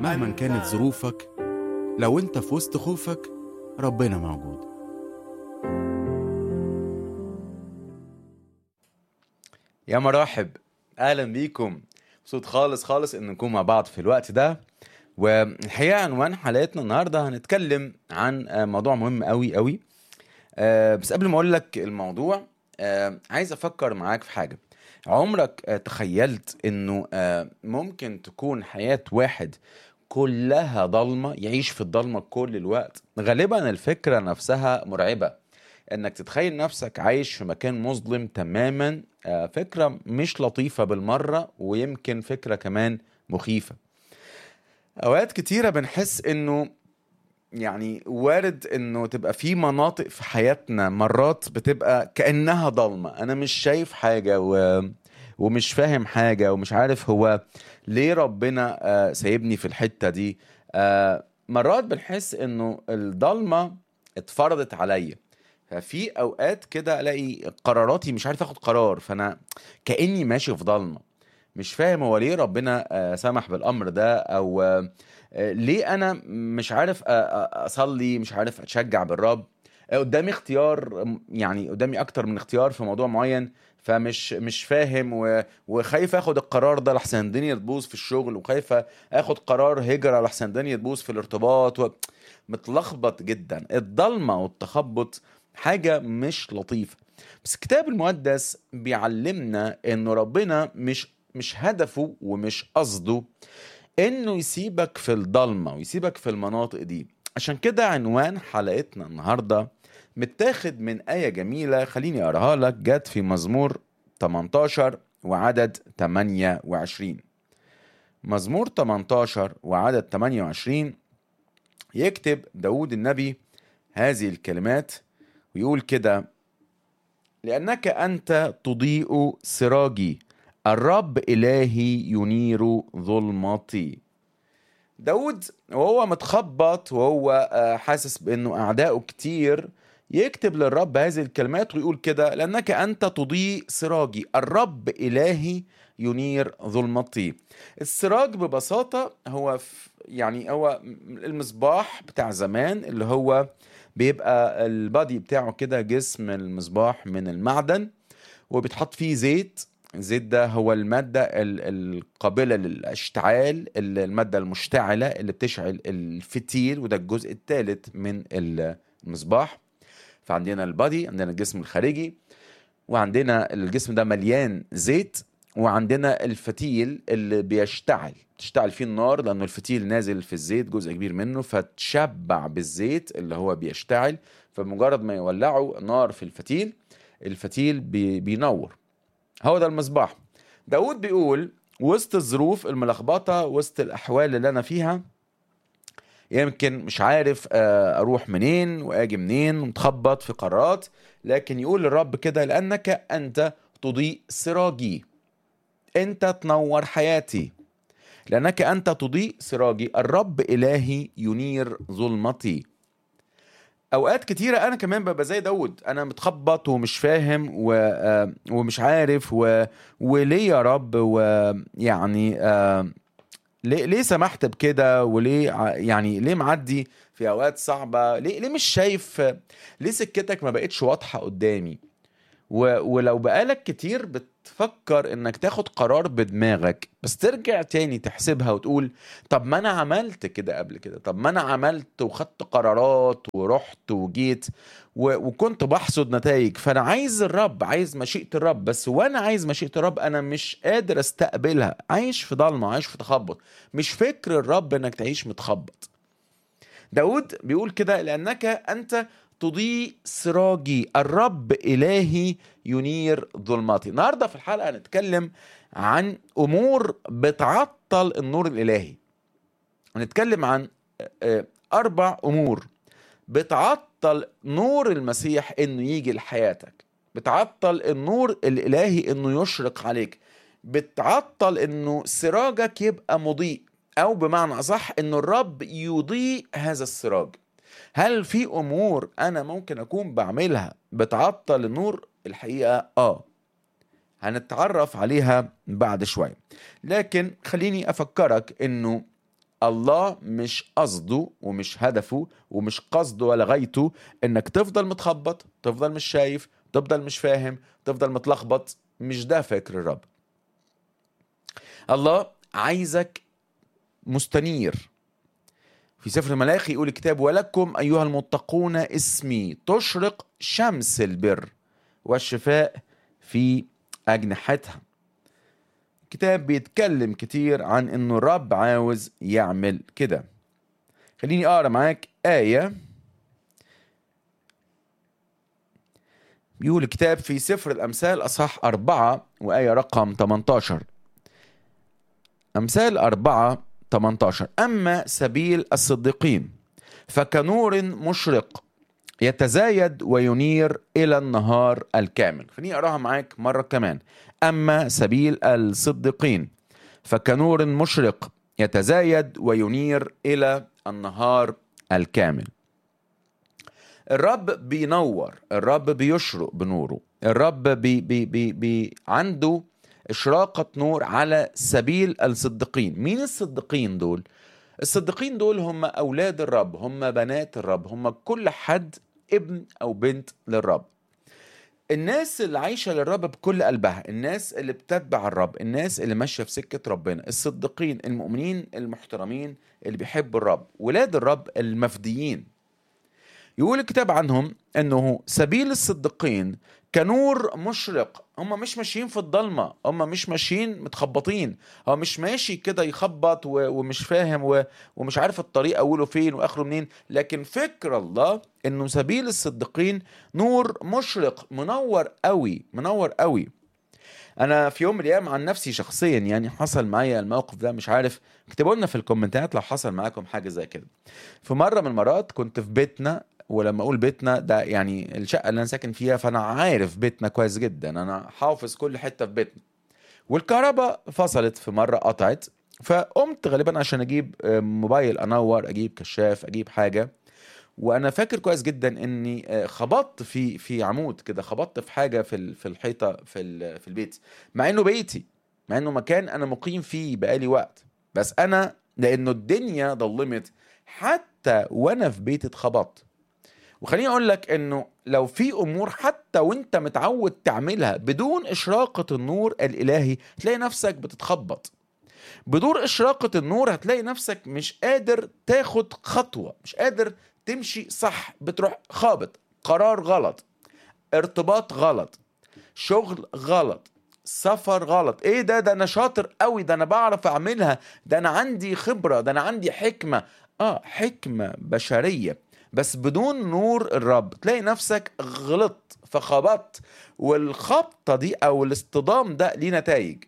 مهما كانت ظروفك، لو انت في وسط خوفك ربنا موجود. يا مرحب، اهلا بيكم. مبسوط خالص خالص ان نكون مع بعض في الوقت ده. والحقيقه عنوان حلقتنا النهارده هنتكلم عن موضوع مهم قوي قوي. بس قبل ما اقول لك الموضوع، عايز افكر معاك في حاجه. عمرك تخيلت انه ممكن تكون حياه واحد كلها ضلمه، يعيش في الضلمه كل الوقت؟ غالبا الفكره نفسها مرعبه، انك تتخيل نفسك عايش في مكان مظلم تماما. فكرة مش لطيفة بالمرة، ويمكن فكرة كمان مخيفة. اوقات كتيرة بنحس انه يعني وارد انه تبقى في مناطق في حياتنا مرات بتبقى كأنها ضلمة، انا مش شايف حاجة ومش فاهم حاجة، ومش عارف هو ليه ربنا سايبني في الحتة دي. مرات بنحس انه الضلمة اتفرضت عليا. ففي اوقات كده الاقي قراراتي مش عارف اخد قرار، فانا كأني ماشي في ضلمة، مش فاهم هو ليه ربنا سمح بالامر ده، او ليه انا مش عارف اصلي، مش عارف اتشجع بالرب. قدامي اختيار، يعني قدامي اكتر من اختيار في موضوع معين، فمش مش فاهم وخايف اخد القرار ده لحسن الدنيا تبوظ في الشغل، وخايف اخد قرار هجرة لحسن الدنيا تبوظ في الارتباط متلخبط جدا. الضلمة والتخبط حاجة مش لطيفة. بس الكتاب المقدس بيعلمنا انه ربنا مش هدفه ومش قصده انه يسيبك في الضلمة ويسيبك في المناطق دي. عشان كده عنوان حلقتنا النهاردة متاخد من آية جميلة، خليني أقراها لك. جت في مزمور 18 وعدد 28. مزمور 18 وعدد 28 يكتب داود النبي هذه الكلمات ويقول كده: لأنك أنت تضيء سراجي، الرب إلهي ينير ظلمتي. داود وهو متخبط وهو حاسس بأنه أعداؤه كتير، يكتب للرب هذه الكلمات ويقول كده: لأنك أنت تضيء سراجي، الرب إلهي ينير ظلمتي. السراج ببساطة هو يعني هو المصباح بتاع زمان، اللي هو بيبقى البادي بتاعه كده، جسم المصباح من المعدن، وبيتحط فيه زيت. الزيت ده هو المادة القابلة للاشتعال، المادة المشتعلة اللي بتشعل الفتيل، وده الجزء الثالث من المصباح. فعندنا البادي، عندنا الجسم الخارجي، وعندنا الجسم ده مليان زيت، وعندنا الفتيل اللي تشتعل فيه النار، لأنه الفتيل نازل في الزيت جزء كبير منه، فتشبع بالزيت اللي هو بيشتعل. فمجرد ما يولعوا نار في الفتيل بينور. هو ده المصباح. داود بيقول وسط الظروف الملخبطة، وسط الأحوال اللي أنا فيها، يمكن مش عارف أروح منين وأجي منين، متخبط في قرارات، لكن يقول للرب كده: لأنك أنت تضيء سراجي، أنت تنور حياتي. لأنك أنت تضيء سراجي، الرب إلهي ينير ظلمتي. اوقات كتيرة انا كمان ببقى زي داود، انا متخبط ومش فاهم ومش عارف وليه يا رب، ويعني ليه سمحت بكده، وليه يعني ليه معدي في اوقات صعبة، ليه مش شايف، ليه سكتك ما بقتش واضحة قدامي. ولو بقالك كتير بتفكر انك تاخد قرار بدماغك، بس ترجع تاني تحسبها وتقول: طب ما انا عملت كده قبل كده، طب ما انا عملت وخدت قرارات ورحت وجيت وكنت بحصد نتائج. فانا عايز الرب، عايز مشيئة الرب، بس وانا عايز مشيئة الرب انا مش قادر استقبلها، عايش في ضلمة، عايش في تخبط. مش فكر الرب انك تعيش متخبط. داود بيقول كده: لأنك أنت تضيء سراجي، الرب إلهي ينير ظلماتي. النهاردة في الحلقة هنتكلم عن أمور بتعطل النور الإلهي. هنتكلم عن 4 أمور بتعطل نور المسيح إنه يجي لحياتك، بتعطل النور الإلهي إنه يشرق عليك، بتعطل إنه سراجك يبقى مضيء، أو بمعنى أصح إنه الرب يضيء هذا السراج. هل في أمور أنا ممكن أكون بعملها بتعطل النور؟ الحقيقة هنتعرف عليها بعد شوية. لكن خليني أفكرك إنه الله مش قصده ومش هدفه ومش قصده ولا غايته انك تفضل متخبط، تفضل مش شايف، تفضل مش فاهم، تفضل متلخبط. مش ده فكر الرب. الله عايزك مستنير. في سفر ملاخي يقول الكتاب: ولكم أيها المتقون اسمي تشرق شمس البر والشفاء في أجنحتها. الكتاب بيتكلم كتير عن إنه الرب عاوز يعمل كده. خليني أقرأ معاك آية. بيقول الكتاب في سفر الأمثال أصحاح 4 وآية رقم 18. أمثال 4:18: أما سبيل الصديقين فكنور مشرق يتزايد وينير إلى النهار الكامل. خليني أقراها معاك مرة كمان: أما سبيل الصديقين فكنور مشرق يتزايد وينير إلى النهار الكامل. الرب بينور، الرب بيشرق بنوره، الرب عنده إشراقة نور على سبيل الصديقين. مين الصديقين دول؟ الصديقين دول هم أولاد الرب، هم بنات الرب، هم كل حد ابن أو بنت للرب. الناس اللي عايشة للرب بكل قلبها، الناس اللي بتتبع الرب، الناس اللي ماشية في سكة ربنا، الصديقين المؤمنين المحترمين اللي بيحبوا الرب، ولاد الرب المفديين. يقول الكتاب عنهم انه سبيل الصديقين كنور مشرق. هم مش ماشيين في الضلمة، هم مش ماشيين متخبطين، هو مش ماشي كده يخبط ومش فاهم ومش عارف الطريق اوله فين واخره منين. لكن فكر الله انه سبيل الصديقين نور مشرق، منور قوي، منور قوي. انا في يوم من الايام عن نفسي شخصيا يعني حصل معايا الموقف ده. مش عارف، اكتبوا لنا في الكومنتات لو حصل معاكم حاجة زي كده. في مرة من المرات كنت في بيتنا، ولما اقول بيتنا ده يعني الشقه اللي انا ساكن فيها، فانا عارف بيتنا كويس جدا، انا حافظ كل حته في بيتنا. والكهرباء فصلت في مره، قطعت. فقمت غالبا عشان اجيب موبايل انور، اجيب كشاف، اجيب حاجه. وانا فاكر كويس جدا اني خبطت في عمود كده، خبطت في حاجه في الحيطه في البيت، مع انه بيتي، مع انه مكان انا مقيم فيه بقالي وقت. بس انا لانه الدنيا ضلمت حتى وانا في بيتي اتخبطت. وخليني اقول لك انه لو في امور حتى وانت متعود تعملها بدون اشراقة النور الالهي تلاقي نفسك بتتخبط. بدون اشراقة النور هتلاقي نفسك مش قادر تاخد خطوة، مش قادر تمشي صح، بتروح خابط، قرار غلط، ارتباط غلط، شغل غلط، سفر غلط. ايه ده انا شاطر قوي، ده انا بعرف اعملها، ده انا عندي خبرة، ده انا عندي حكمة. حكمة بشرية، بس بدون نور الرب تلاقي نفسك غلط فخبطت. والخبطة دي او الاصطدام ده ليه نتائج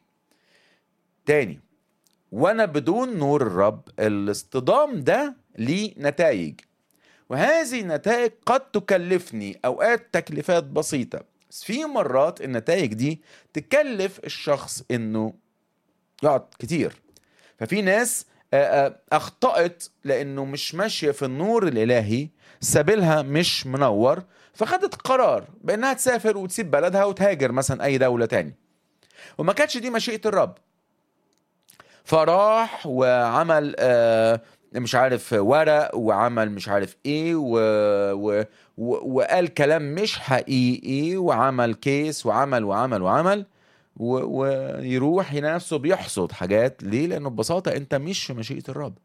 تاني. وانا بدون نور الرب الاصطدام ده ليه نتائج، وهذه النتائج قد تكلفني اوقات تكلفات بسيطة، بس في مرات النتائج دي تكلف الشخص انه يقعد كتير. ففي ناس اخطأت لانه مش ماشية في النور الالهي، سبيلها مش منور، فخدت قرار بانها تسافر وتسيب بلدها وتهاجر مثلا اي دولة تاني، وما كانتش دي مشيئة الرب. فراح وعمل مش عارف ورق، وعمل مش عارف ايه وقال كلام مش حقيقي، وعمل كيس، وعمل ويروح نفسه بيحصد حاجات. ليه؟ لأنه ببساطة أنت مش في مشيئة الرب.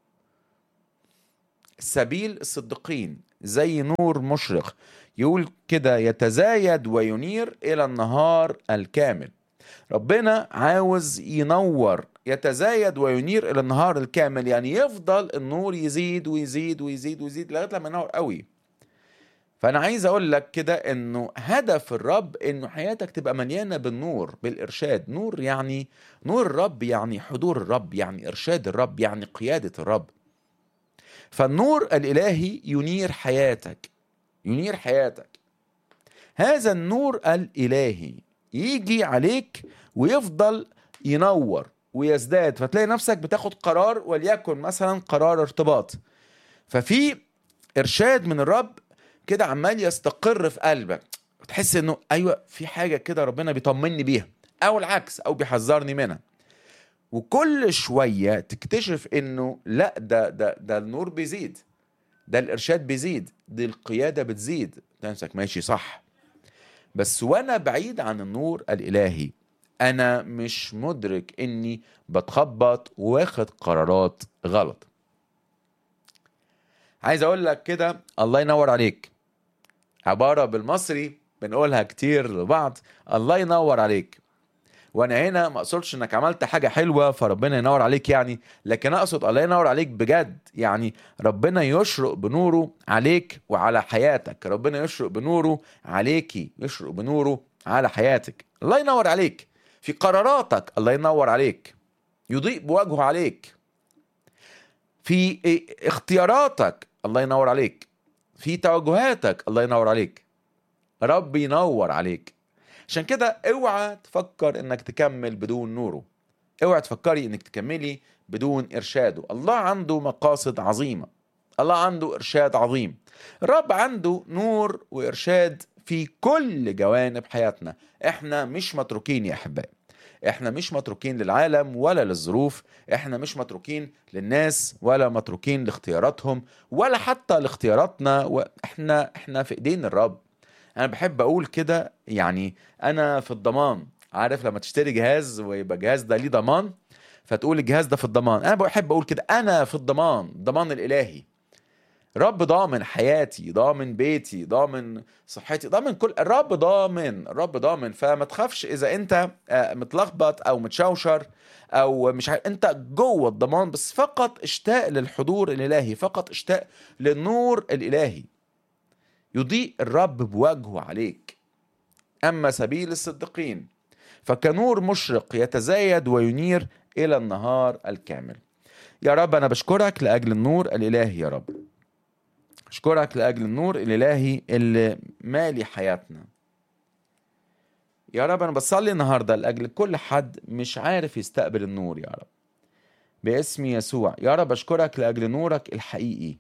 سبيل الصديقين زي نور مشرق، يقول كده يتزايد وينير إلى النهار الكامل. ربنا عاوز ينور، يتزايد وينير إلى النهار الكامل، يعني يفضل النور يزيد ويزيد ويزيد ويزيد لغاية لما ينور قوي. فأنا عايز أقول لك كده إنه هدف الرب إنه حياتك تبقى مليانة بالنور، بالإرشاد. نور يعني نور الرب، يعني حضور الرب، يعني إرشاد الرب، يعني قيادة الرب. فالنور الإلهي ينير حياتك، ينير حياتك. هذا النور الإلهي يجي عليك ويفضل ينور ويزداد، فتلاقي نفسك بتاخد قرار، وليكن مثلا قرار ارتباط، ففي إرشاد من الرب كده عمال يستقر في قلبك، وتحس انه ايوه في حاجه كده ربنا بيطمني بيها، او العكس، او بيحذرني منها. وكل شوية تكتشف انه لا، ده النور بيزيد، ده الارشاد بيزيد، دي القيادة بتزيد، تمسك ماشي صح. بس وانا بعيد عن النور الالهي انا مش مدرك اني بتخبط واخد قرارات غلط. عايز اقول لك كده، الله ينور عليك، عبارة بالمصري بنقولها كتير لبعض، الله ينور عليك. وانا هنا ما اقصدش انك عملت حاجة حلوة فربنا ينور عليك يعني، لكن اقصد الله ينور عليك بجد، يعني ربنا يشرق بنوره عليك وعلى حياتك، ربنا يشرق بنوره عليكي، يشرق بنوره على حياتك. الله ينور عليك في قراراتك، الله ينور عليك، يضيء بوجهه عليك في اختياراتك، الله ينور عليك في توجهاتك، الله ينور عليك، رب ينور عليك. عشان كده اوعى تفكر انك تكمل بدون نوره، اوعى تفكري انك تكملي بدون ارشاده. الله عنده مقاصد عظيمة، الله عنده ارشاد عظيم، الرب عنده نور وارشاد في كل جوانب حياتنا. احنا مش متروكين يا احبائي، احنا مش متروكين للعالم ولا للظروف، احنا مش متروكين للناس ولا متروكين لاختياراتهم ولا حتى لاختياراتنا، واحنا في ايدين الرب. انا بحب اقول كده، يعني انا في الضمان. عارف لما تشتري جهاز ويبقى الجهاز ده ليه ضمان، فتقول الجهاز ده في الضمان، انا بحب اقول كده انا في الضمان، الضمان الالهي. رب ضامن حياتي، ضامن بيتي، ضامن صحتي، ضامن كل، الرب ضامن، الرب ضامن. فما تخافش اذا انت متلخبط او متشوشر او مش انت جوه الضمان، بس فقط اشتاق للحضور الالهي، فقط اشتاق للنور الالهي، يضيء الرب بوجهه عليك. أما سبيل الصديقين فكنور مشرق يتزايد وينير إلى النهار الكامل. يا رب أنا بشكرك لأجل النور الإلهي، يا رب أشكرك لأجل النور الإلهي اللي مالي حياتنا. يا رب أنا بصلي النهاردة لأجل كل حد مش عارف يستقبل النور، يا رب باسم يسوع. يا رب أشكرك لأجل نورك الحقيقي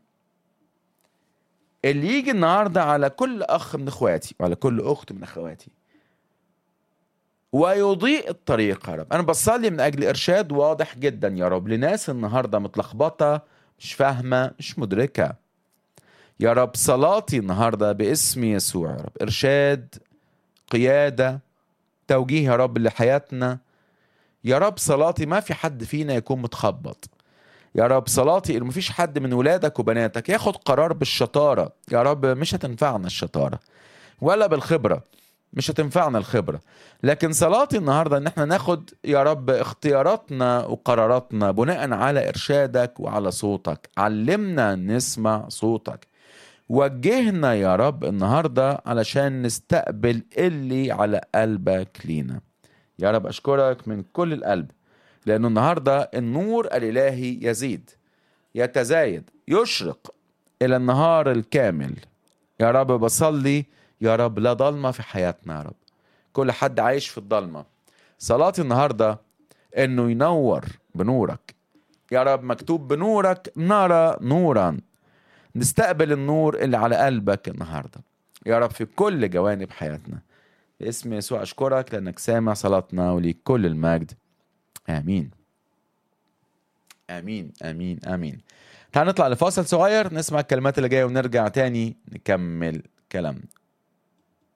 اللي يجي النهاردة على كل أخ من إخواتي وعلى كل أخت من أخواتي ويضيء الطريق. يا رب أنا بصلي من أجل إرشاد واضح جدا يا رب لناس النهاردة متلخبطة، مش فاهمة، مش مدركة. يا رب صلاتي النهاردة باسم يسوع، يا رب إرشاد، قيادة، توجيه يا رب لحياتنا. يا رب صلاتي ما في حد فينا يكون متخبط. يا رب صلاتي إن مفيش حد من ولادك وبناتك ياخد قرار بالشطارة. يا رب مش هتنفعنا الشطارة ولا بالخبرة، مش هتنفعنا الخبرة، لكن صلاتي النهاردة ان احنا ناخد يا رب اختياراتنا وقراراتنا بناء على ارشادك وعلى صوتك. علمنا نسمع صوتك، وجهنا يا رب النهاردة علشان نستقبل اللي على قلبك لينا. يا رب اشكرك من كل القلب لانه النهاردة النور الالهي يزيد، يتزايد، يشرق الى النهار الكامل. يا رب بصلي يا رب لا ضلمة في حياتنا، يا رب كل حد عايش في الضلمة صلاتي النهاردة انه ينور بنورك. يا رب مكتوب بنورك نرى نورا، نستقبل النور اللي على قلبك النهاردة يا رب في كل جوانب حياتنا. باسم يسوع اشكرك لانك سامع صلاتنا، وليك كل المجد. امين امين امين امين. تعال نطلع لفاصل صغير نسمع الكلمات اللي جاية ونرجع تاني نكمل كلامنا.